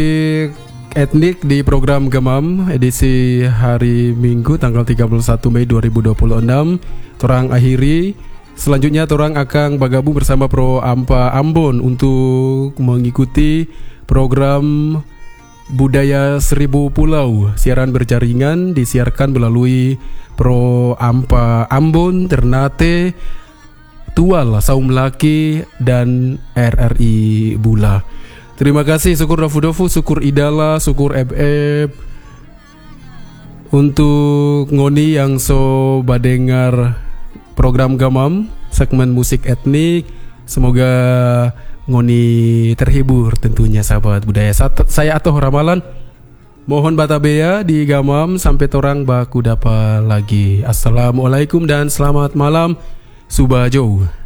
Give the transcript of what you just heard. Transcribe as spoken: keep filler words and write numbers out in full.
Etnik di program Gamam edisi hari Minggu tanggal tiga puluh satu Mei dua ribu dua puluh enam. Torang akhiri. Selanjutnya torang akan bergabung bersama Pro Ampa Ambon untuk mengikuti program Budaya Seribu Pulau. Siaran berjaringan disiarkan melalui Pro Ampa Ambon, Ternate, Tual, Saum Laki, dan R R I Bula. Terima kasih, syukur Dofu-Dofu, syukur Idala, syukur Eb Eb. Untuk ngoni yang so badengar program Gamam, segmen musik etnik, semoga ngoni terhibur tentunya sahabat budaya. Saya Atoh Ramalan, mohon batabea di Gamam sampai torang baku dapat lagi. Assalamualaikum dan selamat malam. Subajo.